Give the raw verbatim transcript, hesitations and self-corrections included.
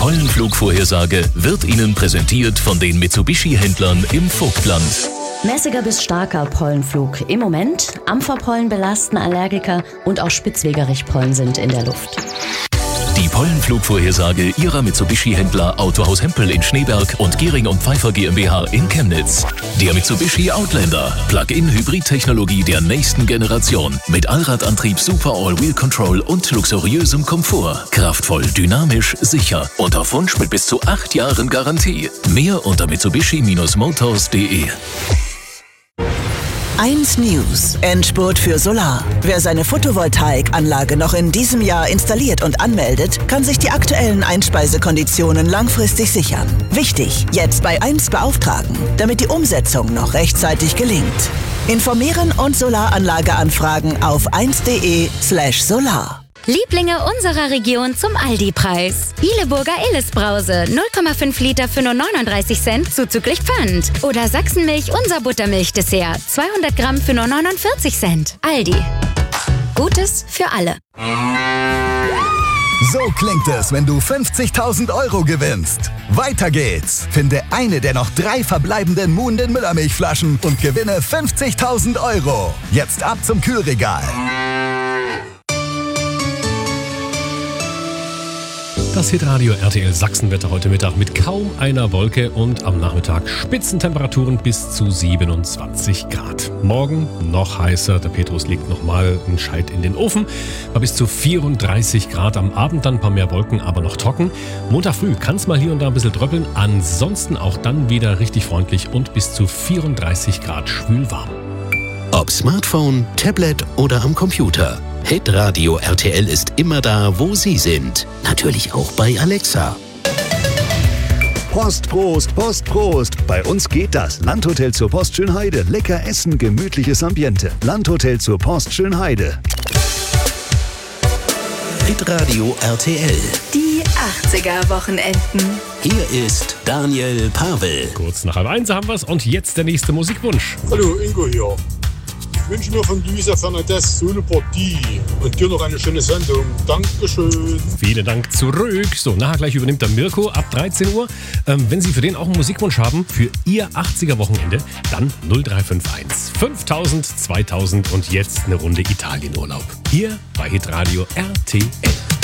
Pollenflugvorhersage wird Ihnen präsentiert von den Mitsubishi-Händlern im Vogtland. Mäßiger bis starker Pollenflug. Im Moment Ampferpollen belasten Allergiker und auch Spitzwegerich-Pollen sind in der Luft. Die Pollenflugvorhersage Ihrer Mitsubishi-Händler Autohaus Hempel in Schneeberg und Gehring und Pfeiffer GmbH in Chemnitz. Der Mitsubishi Outlander. Plug-in-Hybrid-Technologie der nächsten Generation. Mit Allradantrieb, Super All-Wheel Control und luxuriösem Komfort. Kraftvoll, dynamisch, sicher. Und auf Wunsch mit bis zu acht Jahren Garantie. Mehr unter mitsubishi Bindestrich motors punkt de. eins News. Endspurt für Solar. Wer seine Photovoltaikanlage noch in diesem Jahr installiert und anmeldet, kann sich die aktuellen Einspeisekonditionen langfristig sichern. Wichtig, jetzt bei eins beauftragen, damit die Umsetzung noch rechtzeitig gelingt. Informieren und Solaranlage anfragen auf eins punkt de slash solar. Lieblinge unserer Region zum Aldi-Preis. Bieleburger Illes-Brause, null Komma fünf Liter für nur neununddreißig Cent zuzüglich Pfand. Oder Sachsenmilch, unser Buttermilch-Dessert, zweihundert Gramm für nur neunundvierzig Cent. Aldi. Gutes für alle. So klingt es, wenn du fünfzigtausend Euro gewinnst. Weiter geht's. Finde eine der noch drei verbleibenden Muhnden Müllermilchflaschen und gewinne fünfzigtausend Euro. Jetzt ab zum Kühlregal. Das Hitradio R T L Sachsenwetter heute Mittag mit kaum einer Wolke und am Nachmittag Spitzentemperaturen bis zu siebenundzwanzig Grad. Morgen noch heißer, der Petrus legt nochmal einen Scheit in den Ofen, bei bis zu vierunddreißig Grad. Am Abend dann ein paar mehr Wolken, aber noch trocken. Montag früh kann es mal hier und da ein bisschen dröppeln, ansonsten auch dann wieder richtig freundlich und bis zu vierunddreißig Grad schwülwarm. Ob Smartphone, Tablet oder am Computer. Hitradio R T L ist immer da, wo Sie sind. Natürlich auch bei Alexa. Post, Prost, Post, Prost. Bei uns geht das. Landhotel zur Post Schönheide. Lecker essen, gemütliches Ambiente. Landhotel zur Post Schönheide. Hitradio R T L. Die achtziger-Wochenenden. Hier ist Daniel Pavel. Kurz nach halb eins haben wir's und jetzt der nächste Musikwunsch. Hallo, Ingo hier. Ich wünsche mir von Luisa Fernandez so eine Partie und dir noch eine schöne Sendung. Dankeschön. Vielen Dank zurück. So, nachher gleich übernimmt der Mirko ab dreizehn Uhr. Ähm, wenn Sie für den auch einen Musikwunsch haben, für Ihr achtziger-Wochenende, dann null drei fünf eins fünftausend, zweitausend und jetzt eine Runde Italienurlaub. Hier bei Hitradio R T L.